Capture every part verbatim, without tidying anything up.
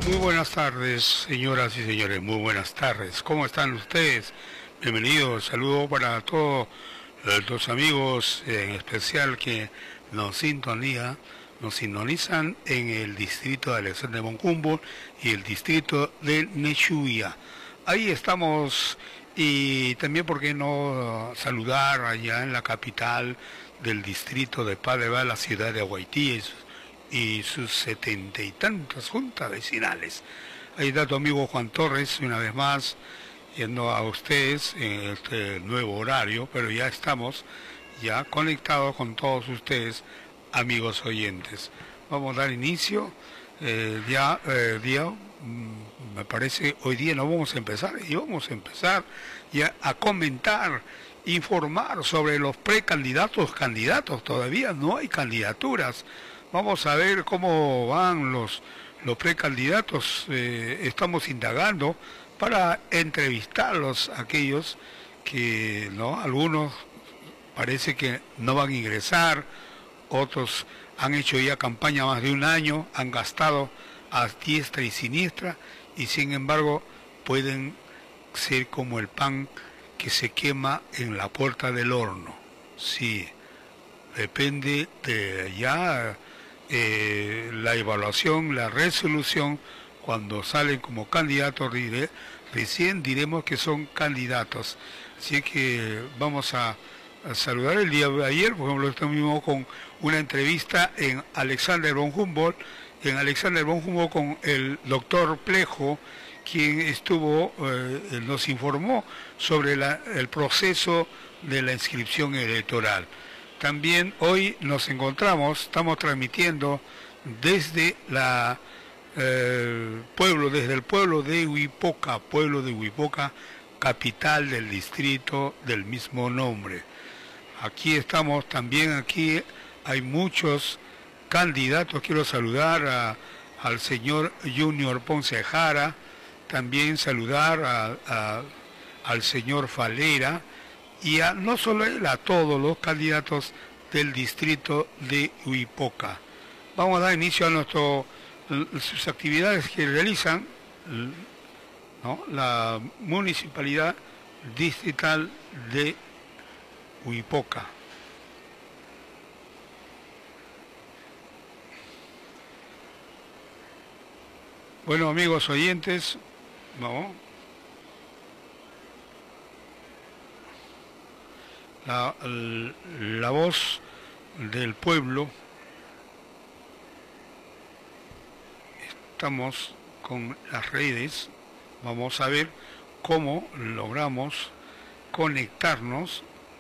Muy buenas tardes, señoras y señores, muy buenas tardes. ¿Cómo están ustedes? Bienvenidos, saludo para todos los amigos, en especial que nos sintonía, nos sintonizan en el distrito de Alexander von Humboldt y el distrito de Nechuya. Ahí estamos, y también, ¿por qué no saludar allá en la capital del distrito de Padre, la ciudad de Aguaití y sus setenta y tantas juntas vecinales? Ahí está tu amigo Juan Torres, una vez más, yendo a ustedes en este nuevo horario, pero ya estamos ya conectados con todos ustedes, amigos oyentes. Vamos a dar inicio, eh, ya, eh, día, mm, me parece, hoy día no vamos a empezar, y vamos a empezar ya a comentar, informar sobre los precandidatos, candidatos, todavía no hay candidaturas. Vamos a ver cómo van los, los precandidatos, eh, estamos indagando para entrevistarlos, aquellos que, ¿no? Algunos parece que no van a ingresar, otros han hecho ya campaña más de un año, han gastado a diestra y siniestra, y sin embargo pueden ser como el pan que se quema en la puerta del horno. Sí, depende de ya eh, la evaluación, la resolución, cuando salen como candidatos, diré, recién diremos que son candidatos. Así que vamos a, a saludar el día de ayer, por ejemplo, estuvimos con una entrevista en Alexander von Humboldt, en Alexander von Humboldt con el doctor Plejo, quien estuvo, eh, nos informó sobre la, el proceso de la inscripción electoral. También hoy nos encontramos, estamos transmitiendo desde la eh, pueblo, desde el pueblo de Huipoca, pueblo de Huipoca, capital del distrito del mismo nombre. Aquí estamos también, aquí hay muchos candidatos. Quiero saludar a, al señor Junior Ponce Jara, también saludar a, a, al señor Falera, y a, no solo él, a todos los candidatos del distrito de Huipoca. Vamos a dar inicio a nuestro, sus actividades que realizan, ¿no?, la municipalidad distrital de Huipoca. Bueno, amigos oyentes, vamos. La, la voz del pueblo. Estamos con las redes. Vamos a ver cómo logramos conectarnos.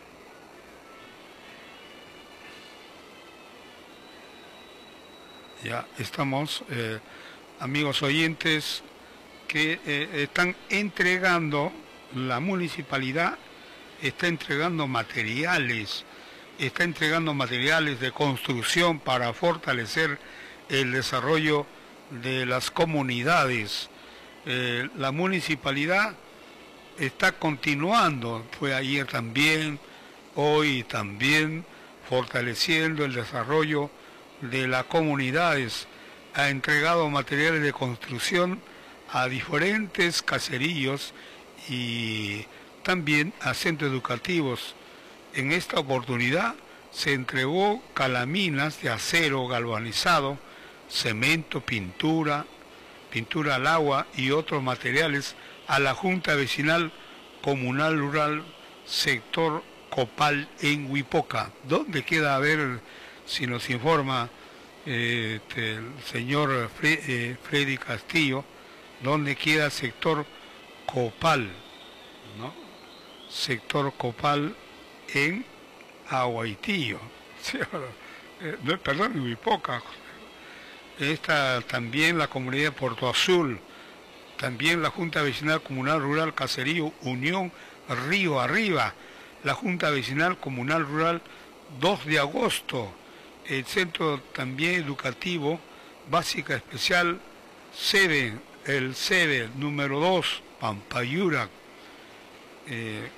Ya estamos, eh, amigos oyentes, que eh, están entregando, la municipalidad está entregando materiales, está entregando materiales de construcción para fortalecer el desarrollo de las comunidades. Eh, la municipalidad está continuando, fue ayer también, hoy también, fortaleciendo el desarrollo de las comunidades. Ha entregado materiales de construcción a diferentes caseríos y también a centros educativos. En esta oportunidad se entregó calaminas de acero galvanizado, cemento, pintura, pintura al agua y otros materiales a la Junta Vecinal Comunal Rural Sector Copal en Huipoca. ¿Dónde queda? A ver si nos informa eh, este, el señor Fre eh, Freddy Castillo, ¿dónde queda Sector Copal? ¿No? Sector Copal en Aguaitillo, sí, eh, no, perdón, en Huipoca. Esta también la comunidad de Puerto Azul, también la Junta Vecinal Comunal Rural Caserío Unión Río Arriba, la Junta Vecinal Comunal Rural dos de agosto, el Centro también Educativo Básica Especial sede, el sede número dos, Pampayura. Eh,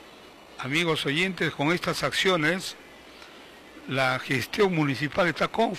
amigos oyentes, con estas acciones la gestión municipal está